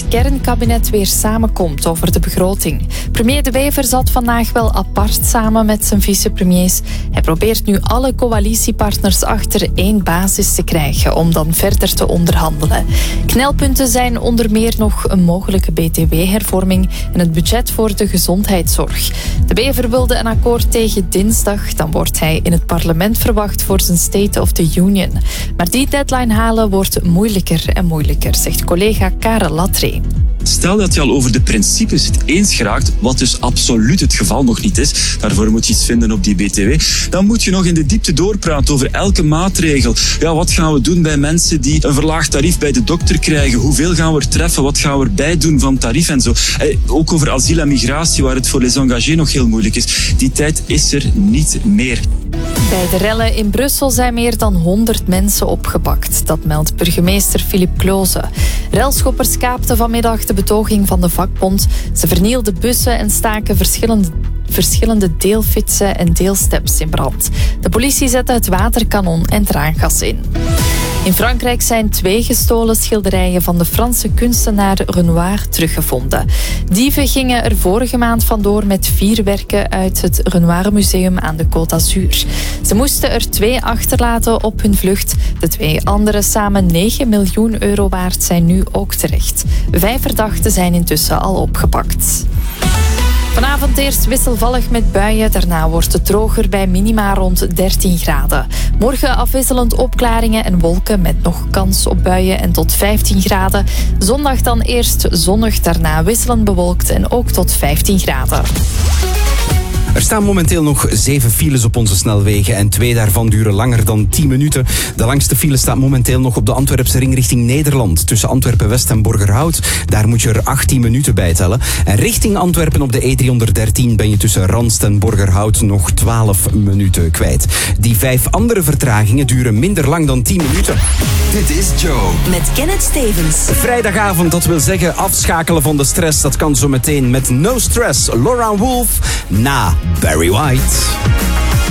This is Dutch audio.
kernkabinet weer samenkomt over de begroting. Premier De Wever zat vandaag wel apart samen met zijn vicepremiers. Hij probeert nu alle coalitiepartners achter één basis te krijgen om dan verder te onderhandelen. Knelpunten zijn onder meer nog een mogelijke BTW-hervorming en het budget voor de gezondheidszorg. De Wever wilde een akkoord tegen dinsdag. Dan wordt hij in het parlement verwacht voor zijn State of the Union. Maar die deadline halen wordt moeilijker en moeilijker, zegt collega Karel Latree. Stel dat je al over de principes het eens geraakt, wat dus absoluut het geval nog niet is, daarvoor moet je iets vinden op die BTW, dan moet je nog in de diepte doorpraten over elke maatregel. Ja, wat gaan we doen bij mensen die een verlaagd tarief bij de dokter krijgen? Hoeveel gaan we er treffen? Wat gaan we erbij doen van tarief en zo? Ook over asiel en migratie, waar het voor les engagés nog heel moeilijk is. Die tijd is er niet meer. Bij de rellen in Brussel zijn meer dan 100 mensen opgepakt. Dat meldt burgemeester Philippe Kloze. Relschoppers kaapten vanmiddag de betoging van de vakbond. Ze vernielden bussen en staken verschillende deelfietsen en deelsteps in brand. De politie zette het waterkanon en traangas in. In Frankrijk zijn 2 gestolen schilderijen van de Franse kunstenaar Renoir teruggevonden. Dieven gingen er vorige maand vandoor met 4 werken uit het Renoir Museum aan de Côte d'Azur. Ze moesten er 2 achterlaten op hun vlucht. De 2 andere, samen 9 miljoen euro waard, zijn nu ook terecht. 5 verdachten zijn intussen al opgepakt. Vanavond eerst wisselvallig met buien. Daarna wordt het droger bij minima rond 13 graden. Morgen afwisselend opklaringen en wolken met nog kans op buien en tot 15 graden. Zondag dan eerst zonnig, daarna wisselend bewolkt en ook tot 15 graden. Er staan momenteel nog 7 files op onze snelwegen en 2 daarvan duren langer dan 10 minuten. De langste file staat momenteel nog op de Antwerpse ring richting Nederland. Tussen Antwerpen-West en Borgerhout. Daar moet je er 18 minuten bij tellen. En richting Antwerpen op de E313 ben je tussen Ranst en Borgerhout nog 12 minuten kwijt. Die 5 andere vertragingen duren minder lang dan 10 minuten. Dit is Joe. Met Kenneth Stevens. Vrijdagavond, dat wil zeggen afschakelen van de stress. Dat kan zo meteen met No Stress. Laura Wolf na Barry White.